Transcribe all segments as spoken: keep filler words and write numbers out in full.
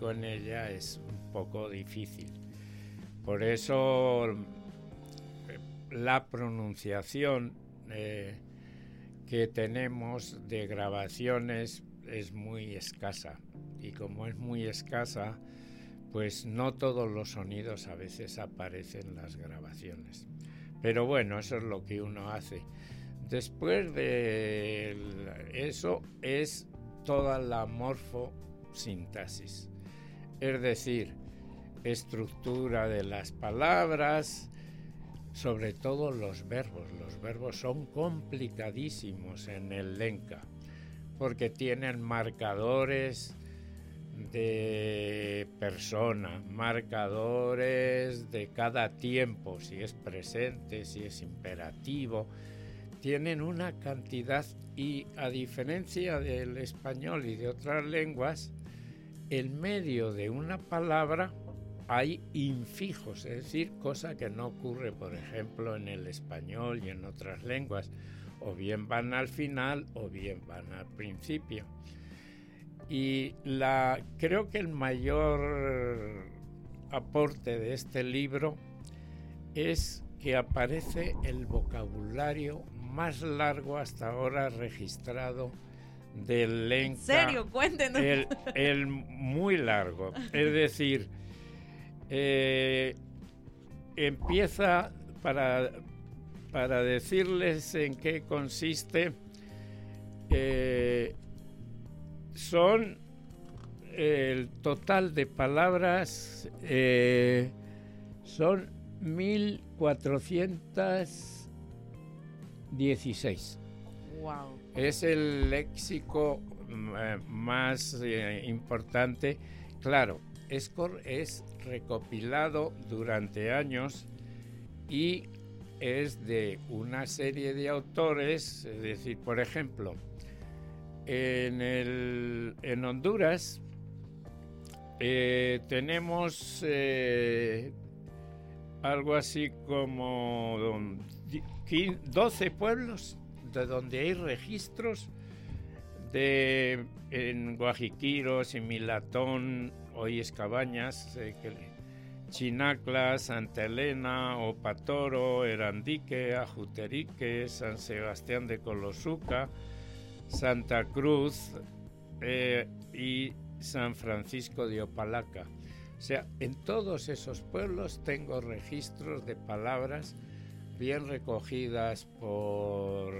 fonético en ella es un poco difícil. Por eso la pronunciación eh, que tenemos de grabaciones es muy escasa. Y como es muy escasa, pues no todos los sonidos a veces aparecen en las grabaciones. Pero bueno, eso es lo que uno hace. Después de eso es toda la morfosintaxis, es decir, estructura de las palabras, sobre todo los verbos. Los verbos son complicadísimos en el lenca, porque tienen marcadores de persona, marcadores de cada tiempo, si es presente, si es imperativo. Tienen una cantidad, y a diferencia del español y de otras lenguas, en medio de una palabra hay infijos, es decir, cosa que no ocurre, por ejemplo, en el español y en otras lenguas. O bien van al final o bien van al principio. Y la, creo que el mayor aporte de este libro es que aparece el vocabulario más largo hasta ahora registrado del lenca. ¿En serio? Cuéntenos. El, el muy largo. Es decir, eh, empieza, para, para decirles en qué consiste, eh, son eh, el total de palabras, eh, son mil cuatrocientos dieciséis. Wow. Es el léxico eh, más eh, importante. Claro, es, cor- es recopilado durante años y es de una serie de autores. Es decir, por ejemplo, en, el, en Honduras eh, tenemos eh, algo así como doce pueblos de donde hay registros de en Guajiquiro, Similatón, hoy es Cabañas, eh, Chinacla, Santa Elena, Opatoro, Erandique, Ajuterique, San Sebastián de Colosuca, Santa Cruz eh, y San Francisco de Opalaca. O sea, en todos esos pueblos tengo registros de palabras bien recogidas por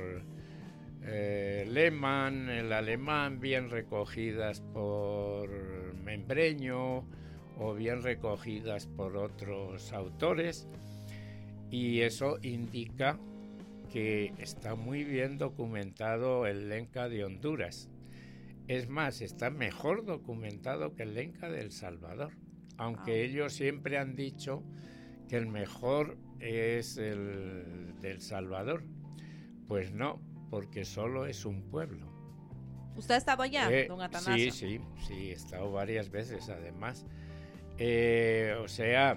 eh, Lehmann, el alemán, bien recogidas por Membreño o bien recogidas por otros autores, y eso indica que está muy bien documentado el lenca de Honduras. Es más, está mejor documentado que el lenca de El Salvador, aunque ah. ellos siempre han dicho que el mejor es el de El Salvador. Pues no, porque solo es un pueblo. ¿Usted ha estado allá, eh, don Atanasio? Sí, sí, sí, he estado varias veces además. Eh, o sea,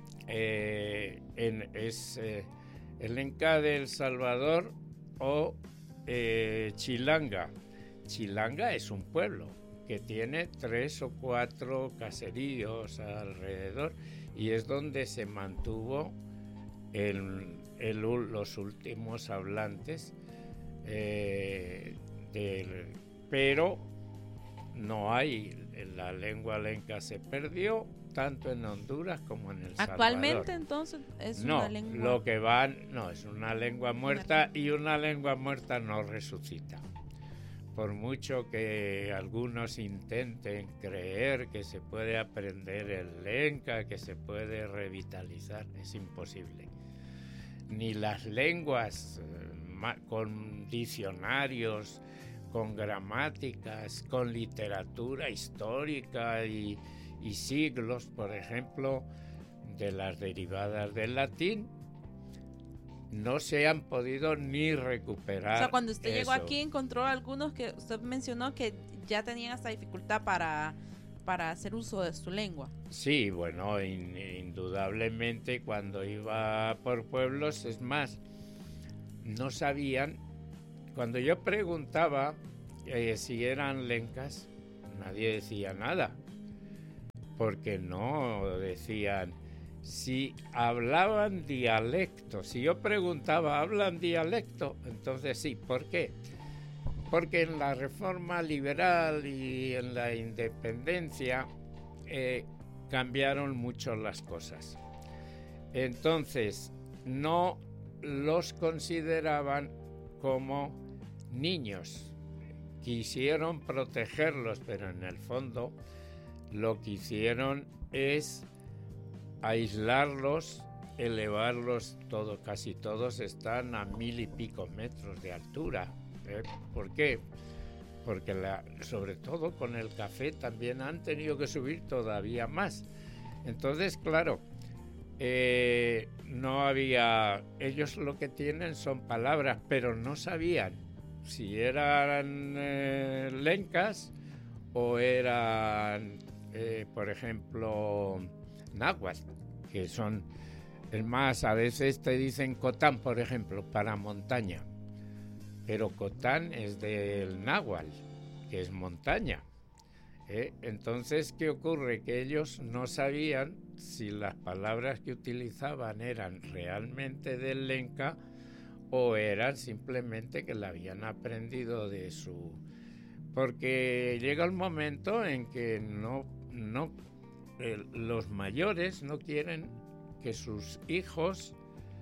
eh, en, es eh, el lenca de El Salvador o eh, Chilanga. Chilanga es un pueblo que tiene tres o cuatro caseríos alrededor y es donde se mantuvo el, el, los últimos hablantes, eh, del, pero no hay, la lengua lenca se perdió tanto en Honduras como en El Salvador. Actualmente entonces es no, una lengua... lo que van, no, es una lengua muerta y una lengua muerta no resucita. Por mucho que algunos intenten creer que se puede aprender el lenca, que se puede revitalizar, es imposible. Ni las lenguas eh, con diccionarios, con gramáticas, con literatura histórica y, y siglos, por ejemplo, de las derivadas del latín, no se han podido ni recuperar. O sea, cuando usted eso. llegó aquí encontró algunos que usted mencionó que ya tenían hasta dificultad para, para hacer uso de su lengua. Sí, bueno, in, indudablemente cuando iba por pueblos, es más, no sabían, cuando yo preguntaba eh, si eran lencas, nadie decía nada. porque no decían, si hablaban dialecto, si yo preguntaba, ¿hablan dialecto? Entonces sí, ¿por qué? Porque en la reforma liberal y en la independencia eh, cambiaron mucho las cosas. Entonces, no los consideraban como niños. Quisieron protegerlos, pero en el fondo lo que hicieron es aislarlos, elevarlos, todo, casi todos están a mil y pico metros de altura. ¿Eh? ¿Por qué? Porque la, sobre todo con el café también han tenido que subir todavía más. Entonces, claro, eh, no había... Ellos lo que tienen son palabras, pero no sabían si eran eh, lencas o eran, eh, por ejemplo, náhuatl, que son... Es más, a veces te dicen cotán, por ejemplo, para montaña. Pero Cotán es del náhuatl, que es montaña. ¿Eh? Entonces, ¿qué ocurre? Que ellos no sabían si las palabras que utilizaban eran realmente del lenca o eran simplemente que la habían aprendido de su... Porque llega el momento en que no, no, eh, los mayores no quieren que sus hijos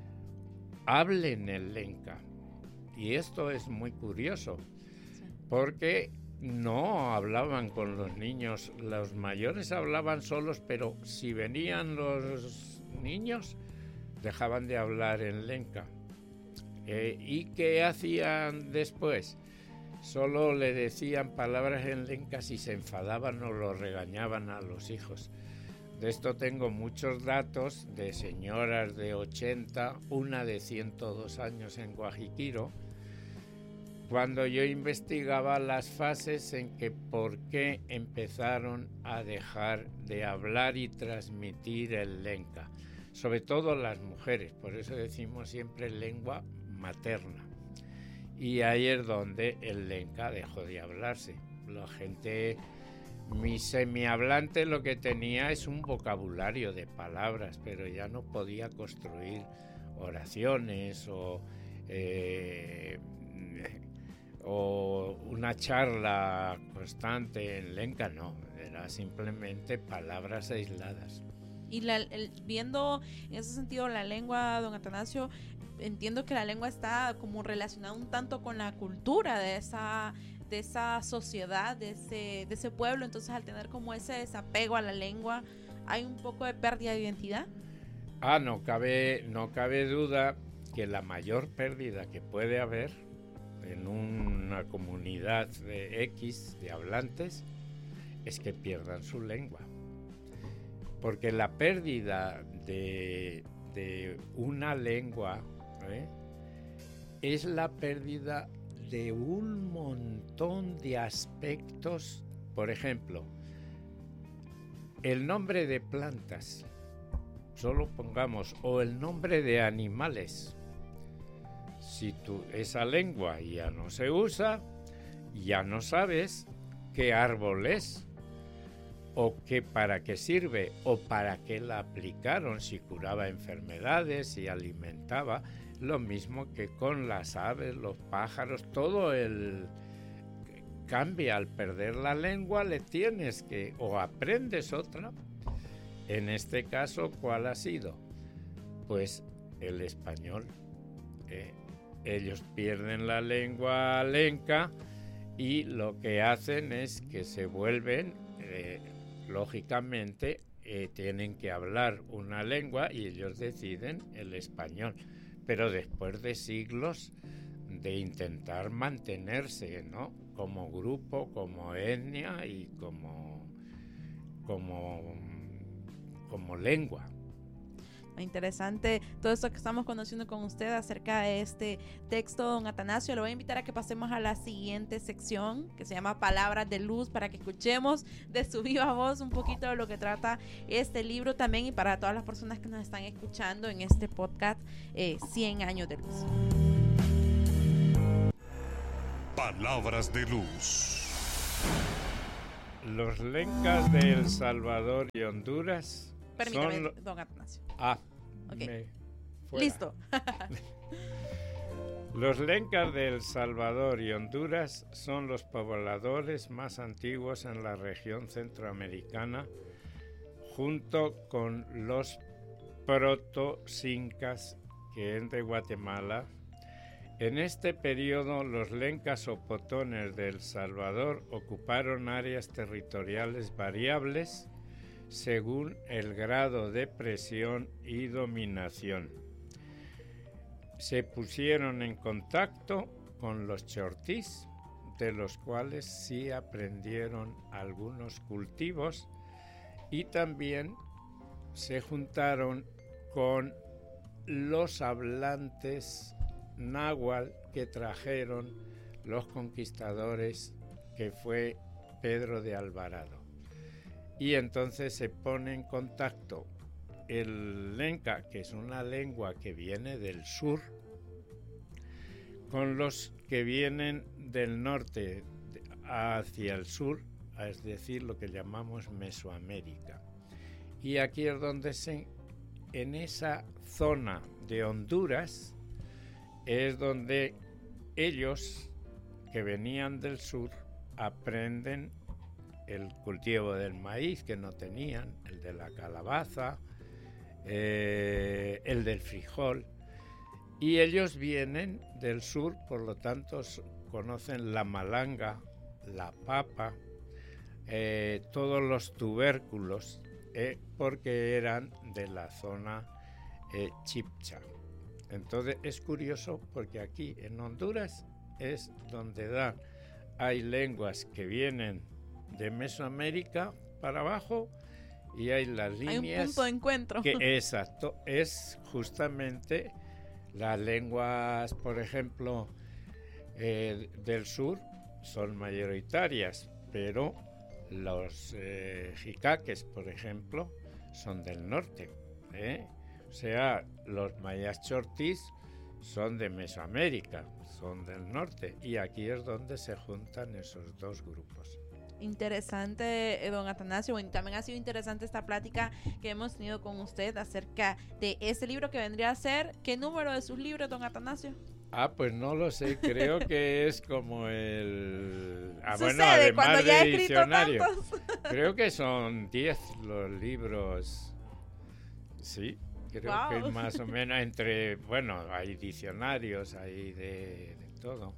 hablen el lenca. Y esto es muy curioso, porque no hablaban con los niños, los mayores hablaban solos, pero si venían los niños, dejaban de hablar en lenca. Eh, ¿Y qué hacían después? Solo le decían palabras en lenca si se enfadaban o lo regañaban a los hijos. De esto tengo muchos datos de señoras de ochenta, una de ciento dos años en Guajiquiro, cuando yo investigaba las fases en que por qué empezaron a dejar de hablar y transmitir el lenca, sobre todo las mujeres, por eso decimos siempre lengua materna. Y ahí es donde el lenca dejó de hablarse. La gente, mi semihablante, lo que tenía es un vocabulario de palabras, pero ya no podía construir oraciones o... Eh, o una charla constante en lenca, no, era simplemente palabras aisladas. Y la, el, viendo en ese sentido la lengua, don Atanasio, entiendo que la lengua está como relacionada un tanto con la cultura de esa, de esa sociedad, de ese, de ese pueblo. Entonces, al tener como ese desapego a la lengua, ¿hay un poco de pérdida de identidad? Ah, no cabe, no cabe duda que la mayor pérdida que puede haber en una comunidad de X de hablantes es que pierdan su lengua, porque la pérdida de, de una lengua ¿eh? es la pérdida de un montón de aspectos. Por ejemplo, el nombre de plantas, solo pongamos, o el nombre de animales. Si tú, esa lengua ya no se usa, ya no sabes qué árbol es, o qué, para qué sirve, o para qué la aplicaron, si curaba enfermedades, si alimentaba. Lo mismo que con las aves, los pájaros, todo el cambia. Al perder la lengua le tienes que, o aprendes otra. En este caso, ¿cuál ha sido? Pues el español. Eh, ellos pierden la lengua lenca y lo que hacen es que se vuelven, eh, lógicamente, eh, tienen que hablar una lengua y ellos deciden el español. Pero después de siglos de intentar mantenerse, ¿no? Como grupo, como etnia y como, como, como lengua. Interesante todo esto que estamos conociendo con usted acerca de este texto, don Atanasio. Lo voy a invitar a que pasemos a la siguiente sección, que se llama Palabras de Luz, para que escuchemos de su viva voz un poquito de lo que trata este libro también, y para todas las personas que nos están escuchando en este podcast, eh, cien años de luz. Palabras de Luz. los lencas de El Salvador y Honduras. Permítame, son lo... don Atanasio. Ah, okay. me... fuera. Listo. Los lencas de El Salvador y Honduras son los pobladores más antiguos en la región centroamericana, junto con los proto-incas, que es de Guatemala. En este periodo, los lencas o potones de El Salvador ocuparon áreas territoriales variables según el grado de presión y dominación. Se pusieron en contacto con los chortís, de los cuales sí aprendieron algunos cultivos, y también se juntaron con los hablantes náhuatl que trajeron los conquistadores, que fue Pedro de Alvarado. Y entonces se pone en contacto el lenca, que es una lengua que viene del sur, con los que vienen del norte hacia el sur, es decir, lo que llamamos Mesoamérica. Y aquí es donde se, en esa zona de Honduras, es donde ellos, que venían del sur, aprenden el cultivo del maíz, que no tenían, el de la calabaza, eh, el del frijol, y ellos vienen del sur, por lo tanto conocen la malanga, la papa, eh, todos los tubérculos, eh, porque eran de la zona eh, chipcha. Entonces es curioso porque aquí en Honduras es donde dan, hay lenguas que vienen de Mesoamérica para abajo y hay las líneas. Hay un punto de encuentro. Que, exacto, es justamente las lenguas, por ejemplo, eh, del sur son mayoritarias, pero los eh, jicaques, por ejemplo, son del norte, ¿eh? O sea, los mayas chortís son de Mesoamérica, son del norte, y aquí es donde se juntan esos dos grupos. Interesante, don Atanasio. Bueno, también ha sido interesante esta plática que hemos tenido con usted acerca de este libro que vendría a ser. ¿Qué número de sus libros, don Atanasio? Ah, pues no lo sé, creo que es como el... Ah, Sucede, bueno, además cuando ya de he escrito diccionario. tantos. Creo que son diez los libros, sí, creo Wow. que es más o menos entre, bueno, hay diccionarios, hay de, de todo,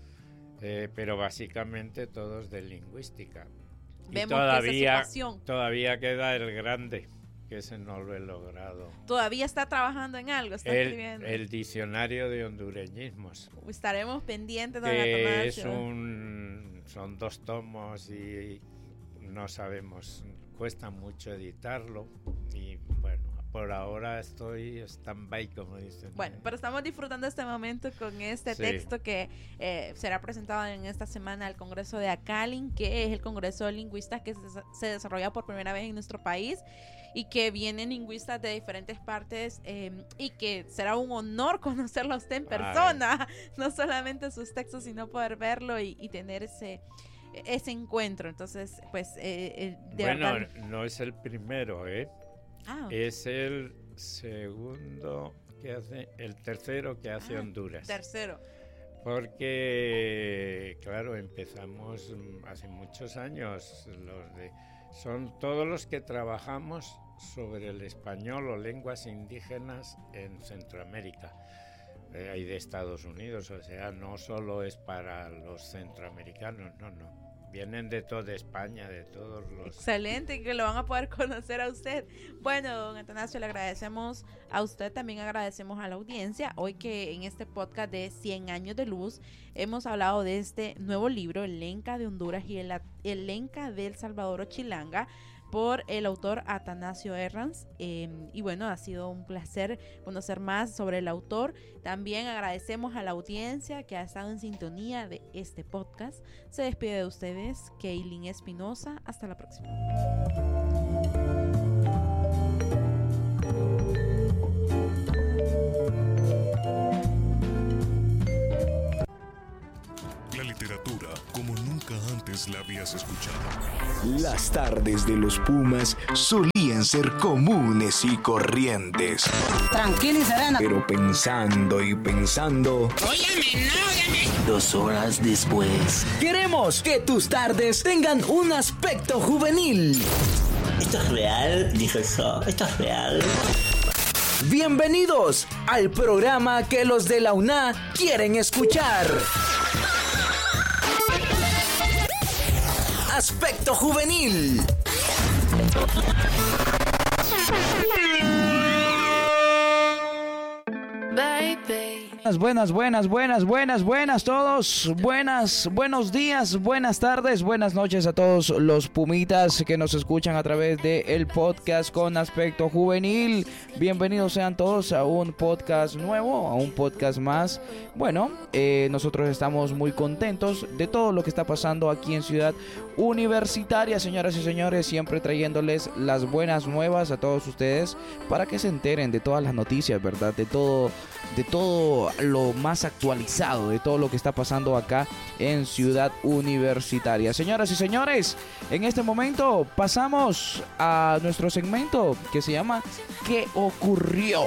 eh, pero básicamente todos de lingüística. Y Vemos todavía, que esa es su pasión. todavía queda el grande, que ese no lo he logrado. Todavía está trabajando en algo, está El, escribiendo. el diccionario de hondureñismos. Estaremos pendientes, don Que es Atanasio. un, son dos tomos y no sabemos, cuesta mucho editarlo y bueno, por ahora estoy stand-by, como dicen. Bueno, pero estamos disfrutando este momento con este Sí. texto que eh, será presentado en esta semana al Congreso de Acalin, que es el Congreso de Lingüistas que se, se desarrolla por primera vez en nuestro país y que vienen lingüistas de diferentes partes eh, y que será un honor conocerlo a usted en persona, Ay. no solamente sus textos, sino poder verlo y, y tener ese... ese encuentro. Entonces, pues eh, eh, de bueno, verdad... no es el primero, ¿eh? Ah, okay. Es el segundo que hace, el tercero que hace ah, Honduras. Tercero. Porque, claro, empezamos hace muchos años. Los de, son todos los que trabajamos sobre el español o lenguas indígenas en Centroamérica. Eh, hay de Estados Unidos, o sea, no solo es para los centroamericanos, no, no. Vienen de toda España, de todos los... Excelente, que lo van a poder conocer a usted. Bueno, don Atanasio, le agradecemos a usted, también agradecemos a la audiencia. Hoy que en este podcast de cien años de luz hemos hablado de este nuevo libro, El Lenca de Honduras y el, el Lenca de El Salvador o Chilanga, por el autor Atanasio Herranz. Eh, y bueno, ha sido un placer conocer más sobre el autor. También agradecemos a la audiencia que ha estado en sintonía de este podcast. Se despide de ustedes, Keilin Espinosa. Hasta la próxima. La literatura como nunca antes la habías escuchado. Las tardes de los Pumas solían ser comunes y corrientes. Tranquila y serena. Pero pensando y pensando... Óyeme, no, Dos horas después... Queremos que tus tardes tengan un aspecto juvenil. ¿Esto es real? Dijo eso. ¿Esto es real? Bienvenidos al programa que los de la U N A quieren escuchar. Aspecto juvenil. Buenas, buenas, buenas, buenas, buenas todos. Buenas, buenos días, buenas tardes, buenas noches a todos los pumitas que nos escuchan a través de el podcast con Aspecto Juvenil. Bienvenidos sean todos a un podcast nuevo, a un podcast más. Bueno, eh, nosotros estamos muy contentos de todo lo que está pasando aquí en Ciudad Universitaria, señoras y señores, siempre trayéndoles las buenas nuevas a todos ustedes para que se enteren de todas las noticias, ¿verdad? De todo, de todo lo más actualizado, de todo lo que está pasando acá en Ciudad Universitaria. Señoras y señores, en este momento pasamos a nuestro segmento que se llama ¿Qué ocurrió?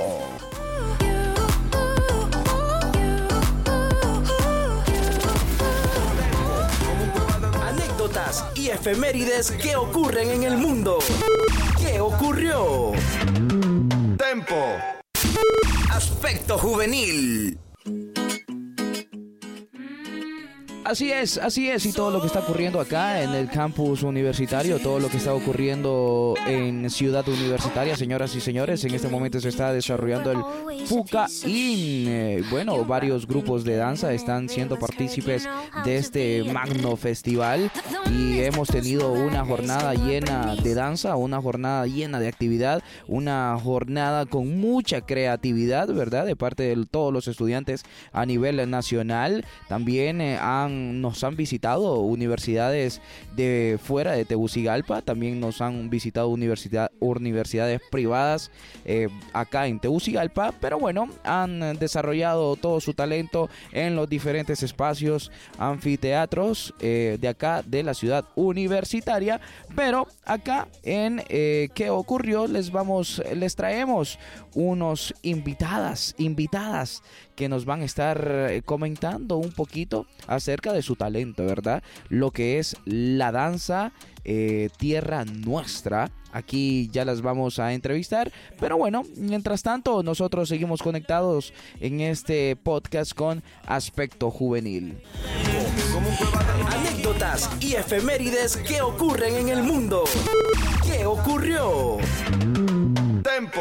Anécdotas y efemérides que ocurren en el mundo. ¿Qué ocurrió? ¡Tempo! Aspecto juvenil. Así es, así es, y todo lo que está ocurriendo acá en el campus universitario, todo lo que está ocurriendo en Ciudad Universitaria, señoras y señores, en este momento se está desarrollando el FUCA-IN. Eh, bueno, varios grupos de danza están siendo partícipes de este magno festival y hemos tenido una jornada llena de danza, una jornada llena de actividad, una jornada con mucha creatividad, ¿verdad? De parte de todos los estudiantes a nivel nacional. También eh, han nos han visitado universidades de fuera de Tegucigalpa, también nos han visitado universidad, universidades privadas eh, acá en Tegucigalpa, pero bueno, han desarrollado todo su talento en los diferentes espacios anfiteatros eh, de acá de la Ciudad Universitaria. Pero acá en eh, ¿Qué ocurrió? Les vamos, les traemos unos invitadas, invitadas que nos van a estar comentando un poquito acerca de su talento, ¿verdad? Lo que es la danza eh, tierra nuestra. Aquí ya las vamos a entrevistar, pero bueno, mientras tanto nosotros seguimos conectados en este podcast con Aspecto Juvenil. Anécdotas y efemérides que ocurren en el mundo. ¿Qué ocurrió? ¡Tempo!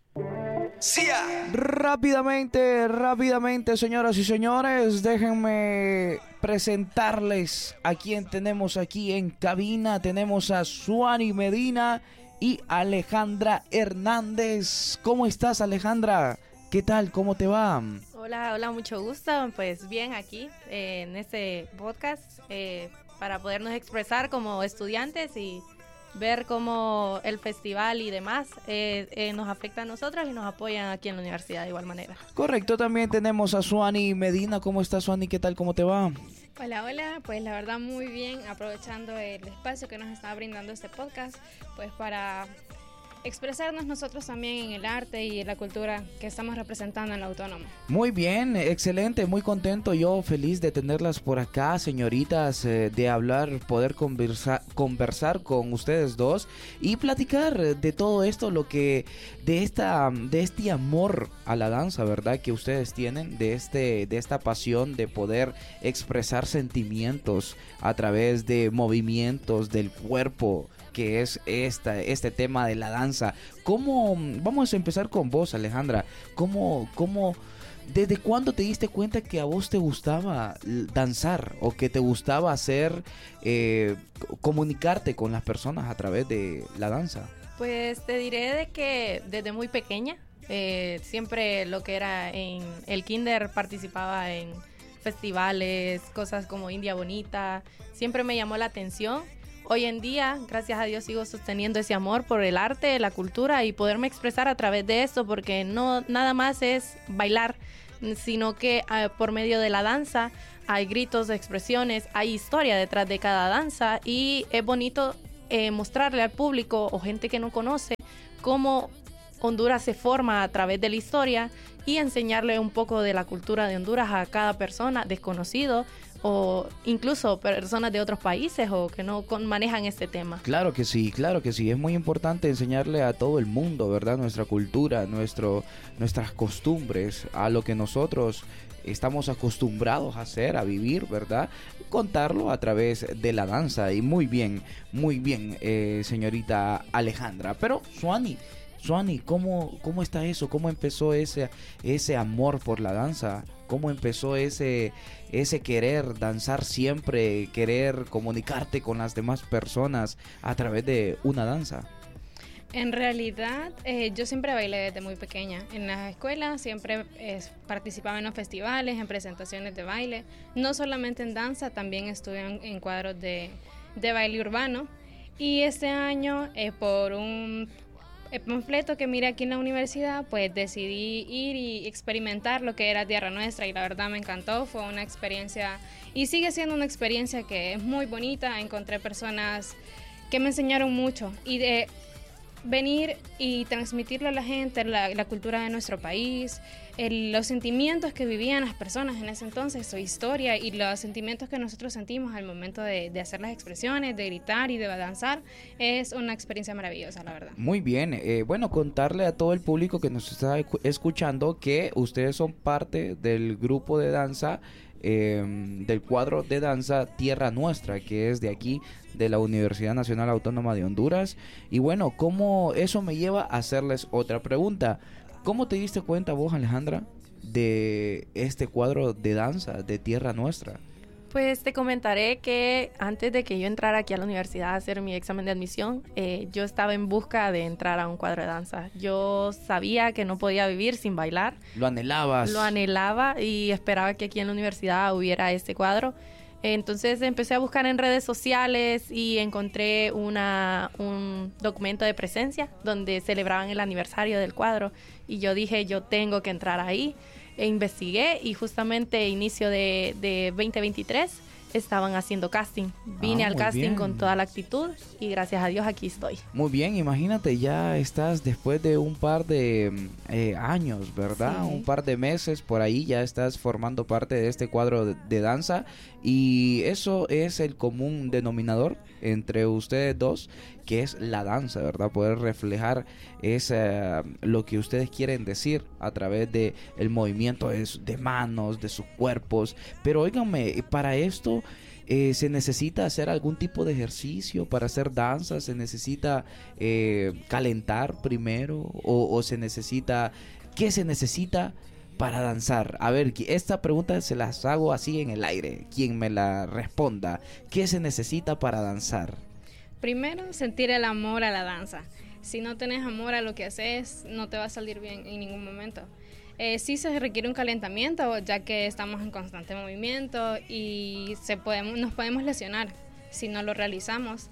¡Sia! Rápidamente, rápidamente, señoras y señores, déjenme presentarles a quien tenemos aquí en cabina. Tenemos a Suani Medina y Alejandra Hernández. ¿Cómo estás, Alejandra? ¿Qué tal? ¿Cómo te va? Hola, hola, mucho gusto. Pues bien, aquí eh, en este podcast eh, para podernos expresar como estudiantes y ver cómo el festival y demás eh, eh, nos afecta a nosotros y nos apoyan aquí en la universidad de igual manera. Correcto, también tenemos a Suani Medina. ¿Cómo estás, Suani? ¿Qué tal? ¿Cómo te va? Hola, hola, pues la verdad muy bien, aprovechando el espacio que nos está brindando este podcast, pues para expresarnos nosotros también en el arte y en la cultura que estamos representando en la Autónoma. Muy bien, excelente, muy contento, yo feliz de tenerlas por acá, señoritas, eh, de hablar, poder conversa, conversar con ustedes dos y platicar de todo esto, lo que, de esta, de este amor a la danza, ¿verdad? Que ustedes tienen, de este, de esta pasión de poder expresar sentimientos a través de movimientos del cuerpo, que es esta, este tema de la danza. ¿Cómo, vamos a empezar con vos, Alejandra, cómo, cómo, desde cuándo te diste cuenta que a vos te gustaba danzar o que te gustaba hacer, eh, comunicarte con las personas a través de la danza? Pues te diré de que desde muy pequeña, eh, siempre lo que era en el kinder participaba en festivales, cosas como India Bonita, siempre me llamó la atención. Hoy en día, gracias a Dios, sigo sosteniendo ese amor por el arte, la cultura y poderme expresar a través de esto, porque no nada más es bailar, sino que uh, por medio de la danza hay gritos, expresiones, hay historia detrás de cada danza y es bonito eh, mostrarle al público o gente que no conoce cómo Honduras se forma a través de la historia y enseñarle un poco de la cultura de Honduras a cada persona desconocido o incluso personas de otros países o que no con, manejan este tema. Claro que sí, claro que sí. Es muy importante enseñarle a todo el mundo, ¿verdad? Nuestra cultura, nuestro, nuestras costumbres, a lo que nosotros estamos acostumbrados a hacer, a vivir, ¿verdad? Contarlo a través de la danza. Y muy bien, muy bien, eh, señorita Alejandra. Pero, Suani, Suani, ¿cómo, ¿cómo está eso? ¿Cómo empezó ese, ese amor por la danza? ¿Cómo empezó ese, ese querer danzar siempre, querer comunicarte con las demás personas a través de una danza? En realidad, eh, yo siempre bailé desde muy pequeña. En las escuelas siempre eh, participaba en los festivales, en presentaciones de baile. No solamente en danza, también estuve en, en cuadros de, de baile urbano. Y este año, eh, por un el panfleto que miré aquí en la universidad, pues decidí ir y experimentar lo que era Tierra Nuestra y la verdad me encantó. Fue una experiencia y sigue siendo una experiencia que es muy bonita. Encontré personas que me enseñaron mucho y de venir y transmitirle a la gente la, la cultura de nuestro país, el, los sentimientos que vivían las personas en ese entonces, su historia y los sentimientos que nosotros sentimos al momento de, de hacer las expresiones, de gritar y de danzar, es una experiencia maravillosa, la verdad. Muy bien, eh, bueno, contarle a todo el público que nos está escuchando que ustedes son parte del grupo de danza, eh, del cuadro de danza Tierra Nuestra, que es de aquí, de la Universidad Nacional Autónoma de Honduras. Y bueno, ¿cómo eso me lleva a hacerles otra pregunta? ¿Cómo te diste cuenta vos, Alejandra, de este cuadro de danza de Tierra Nuestra? Pues te comentaré que antes de que yo entrara aquí a la universidad a hacer mi examen de admisión, eh, yo estaba en busca de entrar a un cuadro de danza. Yo sabía que no podía vivir sin bailar. ¿Lo anhelabas? Lo anhelaba y esperaba que aquí en la universidad hubiera este cuadro. Entonces empecé a buscar en redes sociales y encontré una, un documento de presencia donde celebraban el aniversario del cuadro y yo dije, yo tengo que entrar ahí. E investigué y justamente inicio de, de veinte veintitrés estaban haciendo casting. Vine ah, al casting bien. con toda la actitud y gracias a Dios aquí estoy. Muy bien, imagínate, ya estás después de un par de eh, años, ¿verdad? Sí. Un par de meses por ahí ya estás formando parte de este cuadro de, de danza y eso es el común denominador entre ustedes dos, que es la danza, ¿verdad? Poder reflejar esa, lo que ustedes quieren decir a través de el movimiento de, de manos, de sus cuerpos. Pero óiganme, para esto eh, se necesita hacer algún tipo de ejercicio para hacer danza, se necesita eh, calentar primero o, o se necesita, ¿qué se necesita para danzar? A ver, esta pregunta se las hago así en el aire. Quien me la responda, ¿qué se necesita para danzar? Primero, sentir el amor a la danza. Si no tenés amor a lo que haces, no te va a salir bien en ningún momento. Eh, sí se requiere un calentamiento, ya que estamos en constante movimiento y se podemos, nos podemos lesionar si no lo realizamos.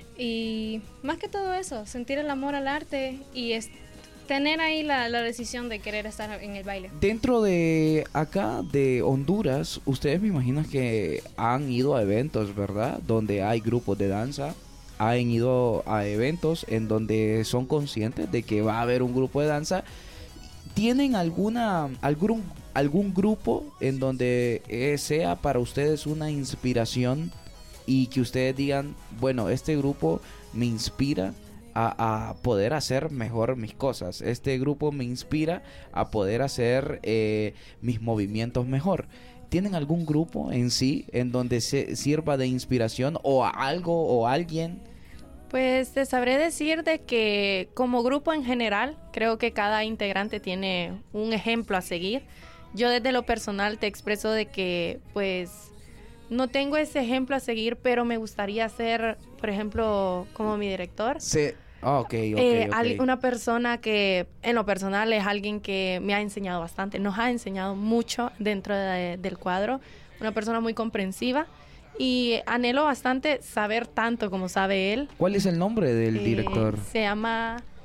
Y más que todo eso, sentir el amor al arte y es, tener ahí la, la decisión de querer estar en el baile. Dentro de acá, de Honduras, ustedes me imagino que han ido a eventos, ¿verdad? Donde hay grupos de danza. Han ido a eventos en donde son conscientes de que va a haber un grupo de danza. ¿Tienen alguna algún algún grupo en donde eh, sea para ustedes una inspiración y que ustedes digan, bueno, este grupo me inspira a, a poder hacer mejor mis cosas, este grupo me inspira a poder hacer eh, mis movimientos mejor? ¿Tienen algún grupo en sí en donde se sirva de inspiración o a algo o a alguien? Pues te sabré decir de que como grupo en general, creo que cada integrante tiene un ejemplo a seguir. Yo desde lo personal te expreso de que pues no tengo ese ejemplo a seguir, pero me gustaría ser, por ejemplo, como mi director. Sí. Oh, okay, okay, eh, okay. Una persona que en lo personal es alguien que me ha enseñado bastante, nos ha enseñado mucho dentro de, del cuadro, una persona muy comprensiva y anhelo bastante saber tanto como sabe él. ¿Cuál es el nombre del eh, director? Se llama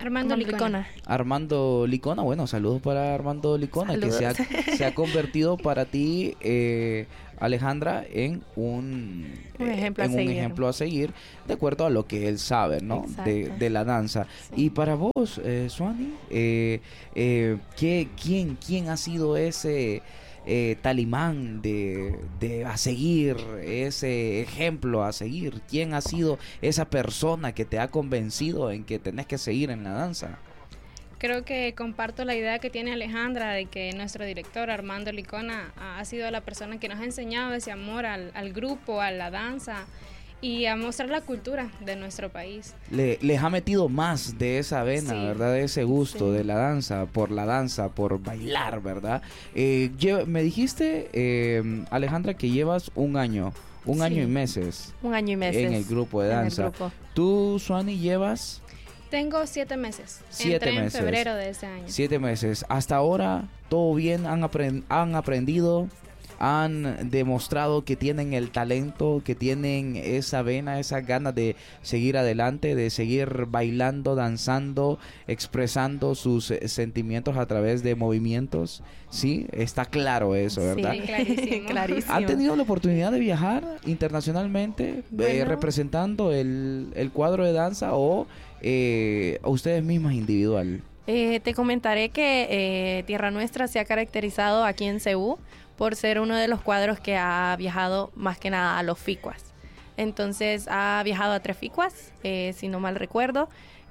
Armando Licona. Licona. Armando Licona, bueno, saludos para Armando Licona, Saludos. que se ha, se ha convertido para ti, eh, Alejandra, en un, Un ejemplo a en un seguir. ejemplo a seguir, de acuerdo a lo que él sabe, ¿no? De, Exacto. de la danza. Y para vos, eh, Suani, eh, eh, ¿qué, quién, ¿quién ha sido ese eh, talimán de, de a seguir, ese ejemplo a seguir? ¿Quién ha sido esa persona que te ha convencido en que tenés que seguir en la danza? Creo que comparto la idea que tiene Alejandra de que nuestro director Armando Licona ha, ha sido la persona que nos ha enseñado ese amor al, al grupo, a la danza y a mostrar la cultura de nuestro país. Le, les ha metido más de esa vena, Sí. ¿verdad? De ese gusto Sí. de la danza, por la danza, por bailar, ¿verdad? Eh, lle- me dijiste, eh, Alejandra, que llevas un año, un Sí. año y meses Un año y meses. en el grupo de en el danza. grupo. Tú, Suani, llevas Tengo siete meses. Siete Entré meses. en febrero de ese año. siete meses. Hasta ahora, todo bien, han, apren- han aprendido, han demostrado que tienen el talento, que tienen esa vena, esas ganas de seguir adelante, de seguir bailando, danzando, expresando sus eh, sentimientos a través de movimientos. Sí, está claro eso, ¿verdad? Sí, clarísimo. Clarísimo. ¿Han tenido la oportunidad de viajar internacionalmente eh, Bueno. representando el, el cuadro de danza o eh, a ustedes mismas individual? Eh, te comentaré que eh, Tierra Nuestra se ha caracterizado aquí en C U por ser uno de los cuadros que ha viajado más que nada a los FICUAS. Entonces ha viajado a tres FICUAS, eh, si no mal recuerdo,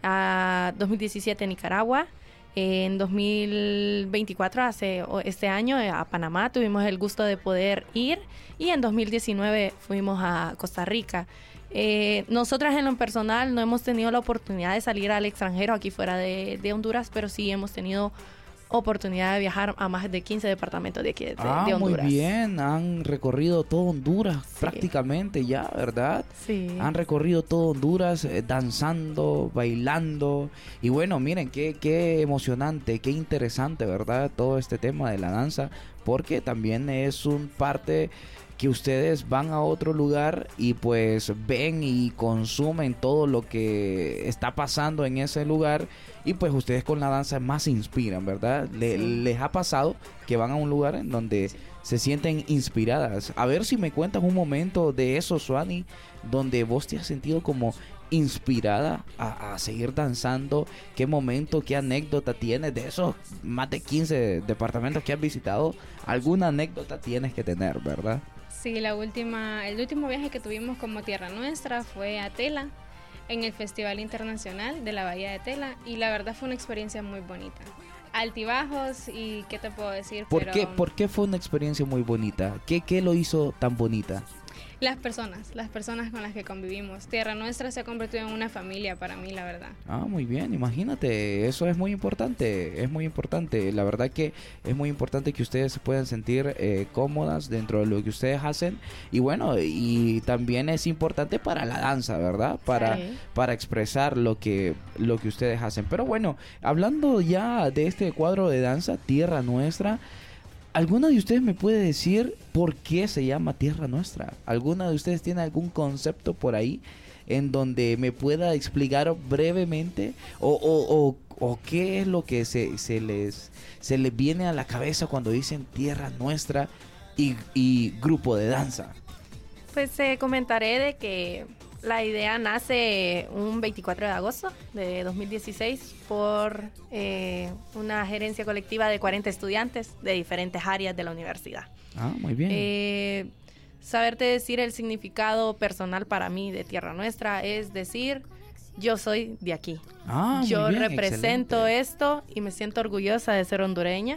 a dos mil diecisiete Nicaragua, en dos mil veinticuatro, hace o- este año, eh, a Panamá tuvimos el gusto de poder ir y en dos mil diecinueve fuimos a Costa Rica. Eh, nosotras en lo personal no hemos tenido la oportunidad de salir al extranjero aquí fuera de, de Honduras, pero sí hemos tenido oportunidad de viajar a más de quince departamentos de aquí de, Ah, de muy Honduras. bien, han recorrido todo Honduras Sí. prácticamente ya, ¿verdad? Sí. Han recorrido todo Honduras eh, danzando, bailando y bueno, miren, qué, qué emocionante, qué interesante, ¿verdad? Todo este tema de la danza, porque también es un parte que ustedes van a otro lugar y pues ven y consumen todo lo que está pasando en ese lugar y pues ustedes con la danza más se inspiran, ¿verdad? Le- Sí. ¿Les ha pasado que van a un lugar en donde se sienten inspiradas? A ver si me cuentas un momento de eso, Suani, donde vos te has sentido como inspirada a, a seguir danzando. ¿Qué momento, qué anécdota tienes de esos más de quince departamentos que has visitado? Alguna anécdota tienes que tener, ¿verdad? Sí, la última, el último viaje que tuvimos como Tierra Nuestra fue a Tela, en el Festival Internacional de la Bahía de Tela, y la verdad fue una experiencia muy bonita. Altibajos y qué te puedo decir, ¿Por, pero qué, ¿Por qué fue una experiencia muy bonita? ¿Qué, qué lo hizo tan bonita? las personas, las personas con las que convivimos. Tierra Nuestra se ha convertido en una familia para mí, la verdad. Ah, muy bien, imagínate, eso es muy importante, es muy importante. La verdad que es muy importante que ustedes se puedan sentir eh, cómodas dentro de lo que ustedes hacen. Y bueno, y también es importante para la danza, ¿verdad? Para, Sí. para expresar lo que, lo que ustedes hacen. Pero bueno, hablando ya de este cuadro de danza, Tierra Nuestra, ¿alguna de ustedes me puede decir por qué se llama Tierra Nuestra? ¿Alguna de ustedes tiene algún concepto por ahí en donde me pueda explicar brevemente? ¿O, o, o, o qué es lo que se, se, les, se les viene a la cabeza cuando dicen Tierra Nuestra y, y grupo de danza? Pues eh, comentaré de que la idea nace un veinticuatro de agosto de dos mil dieciséis por eh, una gerencia colectiva de cuarenta estudiantes de diferentes áreas de la universidad. Ah, muy bien. Eh, saberte decir el significado personal para mí de Tierra Nuestra es decir, yo soy de aquí. ah, muy Yo bien, represento excelente. esto y me siento orgullosa de ser hondureña.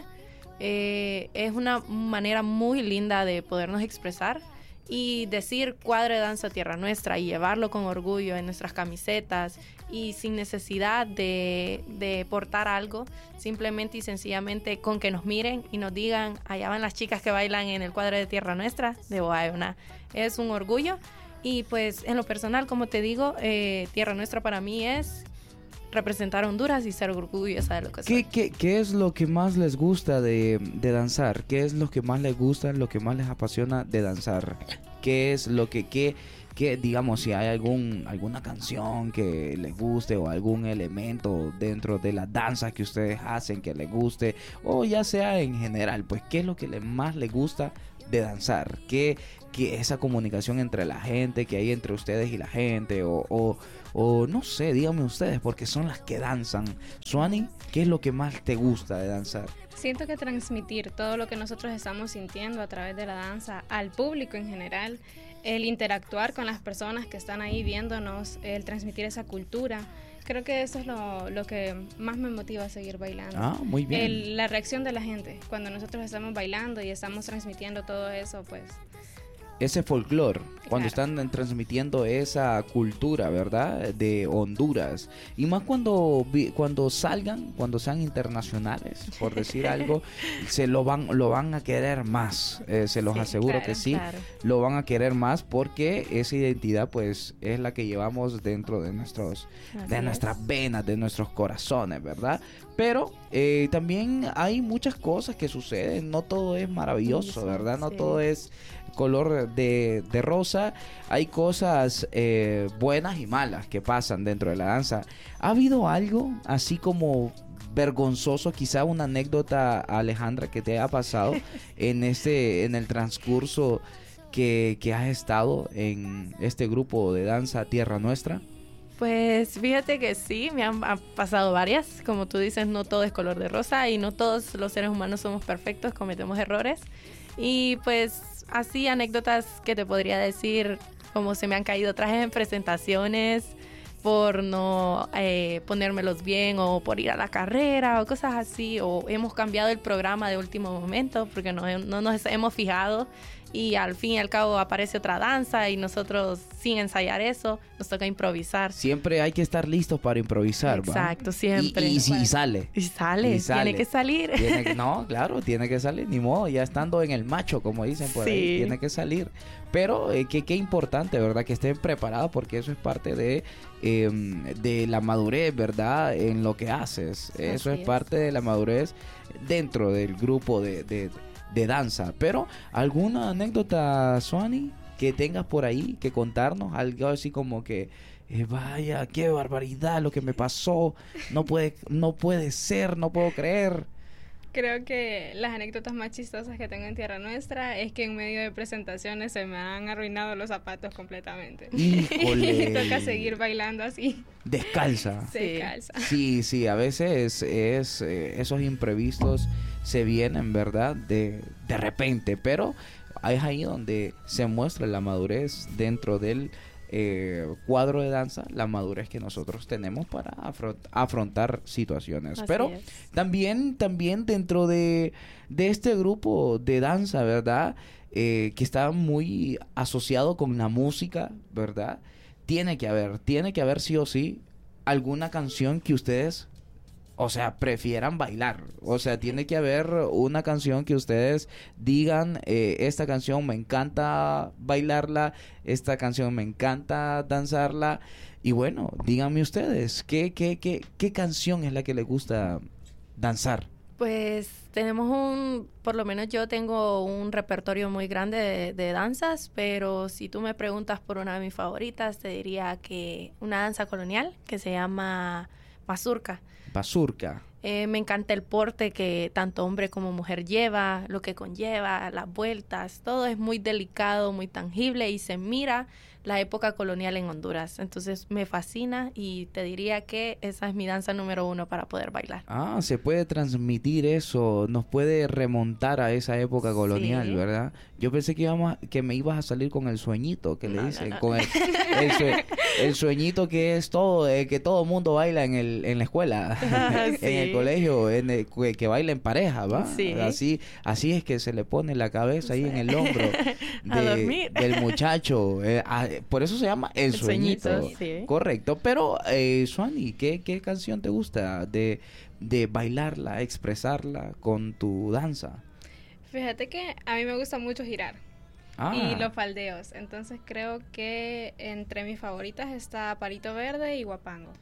Eh, es una manera muy linda de podernos expresar y decir cuadro de danza Tierra Nuestra y llevarlo con orgullo en nuestras camisetas y sin necesidad de, de portar algo, simplemente y sencillamente con que nos miren y nos digan, allá van las chicas que bailan en el cuadro de Tierra Nuestra de Boaena. Es un orgullo y pues en lo personal, como te digo, eh, Tierra Nuestra para mí es representar a Honduras y ser orgullosa de lo que soy. ¿Qué, qué, ¿Qué es lo que más les gusta de, de danzar? ¿Qué es lo que más les gusta, lo que más les apasiona de danzar? ¿Qué es lo que, qué, qué, digamos, si hay algún alguna canción que les guste o algún elemento dentro de la danza que ustedes hacen que les guste, o ya sea en general, pues qué es lo que le, más les gusta de danzar? ¿Qué, qué esa comunicación entre la gente que hay entre ustedes y la gente? O, o, o no sé, díganme ustedes, porque son las que danzan. Suani, ¿qué es lo que más te gusta de danzar? Siento que transmitir todo lo que nosotros estamos sintiendo a través de la danza al público en general, el interactuar con las personas que están ahí viéndonos, el transmitir esa cultura, creo que eso es lo, lo que más me motiva a seguir bailando. Ah, muy bien. El, la reacción de la gente, cuando nosotros estamos bailando y estamos transmitiendo todo eso, pues... Ese folclore, cuando Claro. están transmitiendo esa cultura, ¿verdad? De Honduras. Y más cuando vi- cuando salgan, cuando sean internacionales, por decir algo, se lo van lo van a querer más. Eh, se los Sí, aseguro claro, que sí, claro. lo van a querer más porque esa identidad pues es la que llevamos dentro de nuestros Así de es. nuestras venas, de nuestros corazones, ¿verdad? Pero eh, también hay muchas cosas que suceden, no todo es maravilloso, Sí, ¿verdad? No sí. todo es color de, de rosa, hay cosas eh, buenas y malas que pasan dentro de la danza. ¿Ha habido algo así como vergonzoso, quizá una anécdota, Alejandra, que te haya pasado en este, en el transcurso que, que has estado en este grupo de danza Tierra Nuestra? Pues fíjate que sí, me han, han pasado varias. Como tú dices, no todo es color de rosa y no todos los seres humanos somos perfectos, cometemos errores. Y pues así anécdotas que te podría decir, como se me han caído trajes en presentaciones por no eh, ponérmelos bien o por ir a la carrera o cosas así, o hemos cambiado el programa de último momento porque no, no nos hemos fijado y al fin y al cabo aparece otra danza y nosotros sin ensayar eso nos toca improvisar. Siempre hay que estar listos para improvisar, ¿va? Exacto, siempre. Y, y, sí, y sale. Y sale, Y sale. tiene que salir. Tiene que- no, claro, tiene que salir, ni modo, ya estando en el macho, como dicen por ahí, Sí. tiene que salir. Pero eh, que qué importante, ¿verdad? Que estén preparados porque eso es parte de, eh, de la madurez, ¿verdad? En lo que haces. Eso Así es es. parte de la madurez dentro del grupo de, de, de danza. Pero, ¿alguna anécdota, Suani, que tengas por ahí que contarnos? Algo así como que... Eh, vaya, qué barbaridad lo que me pasó. No puede, no puede ser, no puedo creer. Creo que las anécdotas más chistosas que tengo en Tierra Nuestra es que en medio de presentaciones se me han arruinado los zapatos completamente. Híjole. Y toca seguir bailando así, Descalza. se Sí. calza. Sí, sí, a veces es, eh, esos imprevistos se vienen, ¿verdad? De, de repente, pero es ahí donde se muestra la madurez dentro del eh, cuadro de danza, la madurez que nosotros tenemos para afront- afrontar situaciones. Así Pero es. también, también dentro de, de este grupo de danza, ¿verdad? Eh, que está muy asociado con la música, ¿verdad? Tiene que haber, tiene que haber sí o sí alguna canción que ustedes, o sea, prefieran bailar. O sea, tiene que haber una canción que ustedes digan, eh, esta canción me encanta bailarla, esta canción me encanta danzarla. Y bueno, díganme ustedes, ¿qué, qué, qué, qué canción es la que les gusta danzar? Pues tenemos un, por lo menos yo tengo un repertorio muy grande de, de danzas, pero si tú me preguntas por una de mis favoritas, te diría que una danza colonial que se llama mazurca. Mazurca. Eh, me encanta el porte que tanto hombre como mujer lleva, lo que conlleva, las vueltas, todo es muy delicado, muy tangible y se mira la época colonial en Honduras. Entonces me fascina y te diría que esa es mi danza número uno para poder bailar. Ah, se puede transmitir eso, nos puede remontar a esa época colonial, Sí. ¿verdad? Yo pensé que íbamos a- que me ibas a salir con el sueñito que le No, no, dicen, no. con el, el, sue- el sueñito que es todo, eh, que todo mundo baila en el en la escuela, en el Sí. colegio, en el- que, que baila en pareja, ¿va? Sí. Así, así es que se le pone la cabeza ahí en el hombro A de- dormir. del muchacho. eh, ah, por eso se llama el, El sueñito. sueñito, sí. Correcto. Pero, eh, Suani, ¿qué, ¿qué canción te gusta de, de bailarla, expresarla con tu danza? Fíjate que a mí me gusta mucho girar Ah, y los faldeos, entonces creo que entre mis favoritas está Palito Verde y Guapango.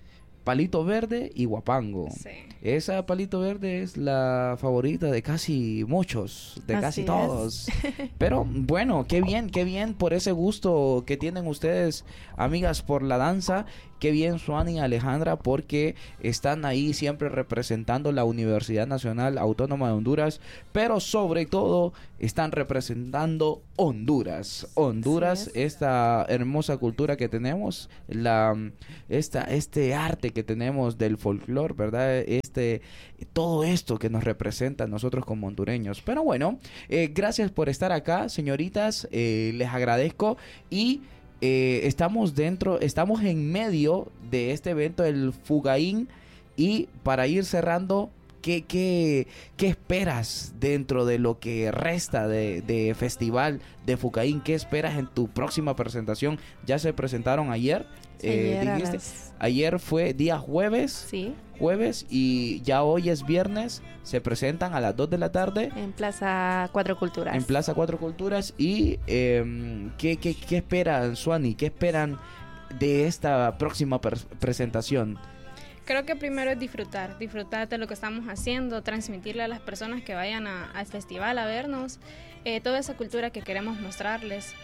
Palito Verde y Huapango. Sí. Esa Palito Verde es la favorita de casi muchos, de Así casi es. todos. Pero bueno, qué bien, qué bien por ese gusto que tienen ustedes, amigas, por la danza. Qué bien, Suani y Alejandra, porque están ahí siempre representando la Universidad Nacional Autónoma de Honduras, pero sobre todo están representando Honduras. Honduras, esta hermosa cultura que tenemos, la esta este arte que tenemos del folclore, ¿verdad? Este todo esto que nos representa a nosotros como hondureños. Pero bueno, eh, gracias por estar acá, señoritas, eh, les agradezco y Eh, estamos dentro, estamos en medio de este evento del Fugaín y para ir cerrando, ¿qué, qué, qué esperas dentro de lo que resta de, de festival de Fugaín? ¿Qué esperas en tu próxima presentación? Ya se presentaron ayer, eh, Ayer a dijiste, las- ayer fue día jueves, Sí, jueves y ya hoy es viernes, se presentan a las dos de la tarde. en Plaza Cuatro Culturas. En Plaza Cuatro Culturas. Y eh, ¿qué, qué, qué esperan, Suani? ¿Qué esperan de esta próxima pres- presentación? Creo que primero es disfrutar, disfrutar de lo que estamos haciendo, transmitirle a las personas que vayan a- al festival a vernos, eh, toda esa cultura que queremos mostrarles.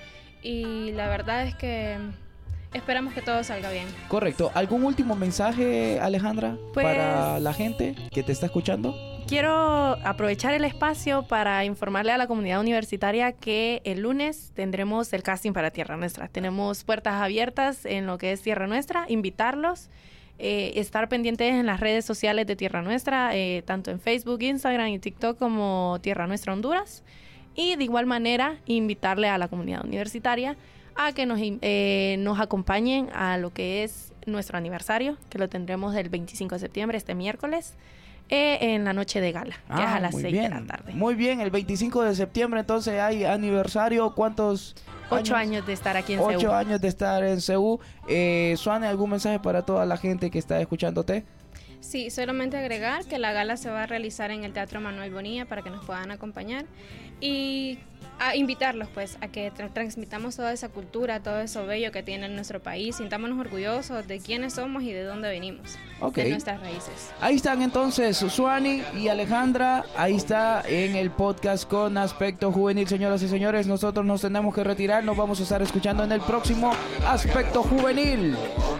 Y la verdad es que esperamos que todo salga bien. Correcto. ¿Algún último mensaje, Alejandra, Pues- para la gente que te está escuchando? Quiero aprovechar el espacio para informarle a la comunidad universitaria que el lunes tendremos el casting para Tierra Nuestra. Tenemos puertas abiertas en lo que es Tierra Nuestra, invitarlos, eh, estar pendientes en las redes sociales de Tierra Nuestra, eh, tanto en Facebook, Instagram y TikTok como Tierra Nuestra Honduras. Y de igual manera, invitarle a la comunidad universitaria a que nos, in- eh, nos acompañen a lo que es nuestro aniversario, que lo tendremos el veinticinco de septiembre, este miércoles, eh, en la noche de gala, que es a las muy seis bien. de la tarde. Muy bien, el veinticinco de septiembre entonces hay aniversario. ¿Cuántos? Ocho años de estar aquí en Ocho Seúl. años de estar en Seúl. Eh, Suani, ¿algún mensaje para toda la gente que está escuchándote? Sí, solamente agregar que la gala se va a realizar en el Teatro Manuel Bonilla para que nos puedan acompañar y a invitarlos pues a que tra- transmitamos toda esa cultura, todo eso bello que tiene nuestro país, sintámonos orgullosos de quiénes somos y de dónde venimos, Ok. de nuestras raíces. Ahí están entonces Suani y Alejandra. Ahí está en el podcast con Aspecto Juvenil. Señoras y señores, nosotros nos tenemos que retirar. Nos vamos a estar escuchando en el próximo Aspecto Juvenil.